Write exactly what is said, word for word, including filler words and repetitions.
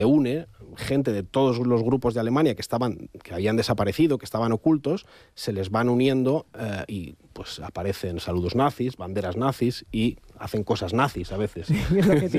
une gente de todos los grupos de Alemania que estaban, que habían desaparecido, que estaban ocultos, se les van uniendo eh, y pues aparecen saludos nazis, banderas nazis y hacen cosas nazis a veces. Sí, es lo que